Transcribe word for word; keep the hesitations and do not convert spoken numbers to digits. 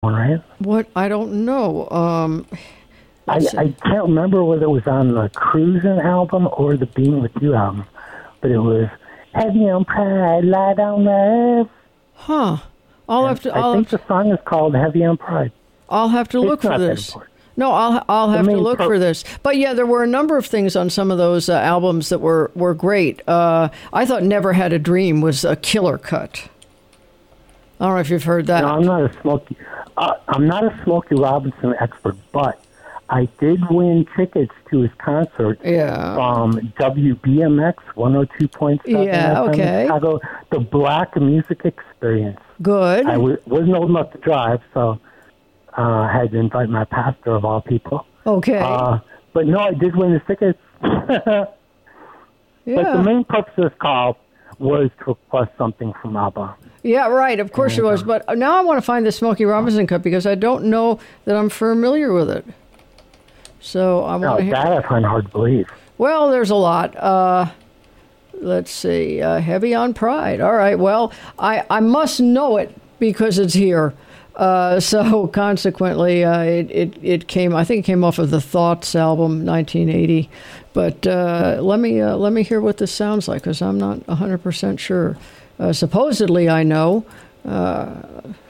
one, right? What? I don't know. Um, I, I can't remember whether it was on the Cruisin' album or the Being With You album, but it was Heavy on Pride, Light on Love. Huh. I'll And have to. I I'll think have the song is called Heavy on Pride. I'll have to look It's for not that this. important. No, I'll I'll have The to main look pur- for this. But yeah, there were a number of things on some of those uh, albums that were were great. Uh, I thought "Never Had a Dream" was a killer cut. I don't know if you've heard that. No, I'm not a Smokey. Uh, I'm not a Smokey Robinson expert, but I did win tickets to his concert Yeah. from W B M X one oh two point seven Yeah, F M okay. in Chicago, the Black Music Experience. Good. I w- wasn't old enough to drive, so uh, I had to invite my pastor of all people. Okay. Uh, but no, I did win the tickets. But yeah. the main purpose of this call was to request something from ABBA. Yeah, right. Of course it was. But now I want to find the Smokey Robinson cut because I don't know that I'm familiar with it. So I Now, want to hear. that I find hard to believe. Well, there's a lot. Uh, let's see. Uh, Heavy on Pride. All right. Well, I, I must know it because it's here. Uh, so consequently, uh, it, it, it came, I think it came off of the Thoughts album, nineteen eighty. But uh, let me uh, let me hear what this sounds like because I'm not one hundred percent sure. Uh, supposedly, I know. Uh,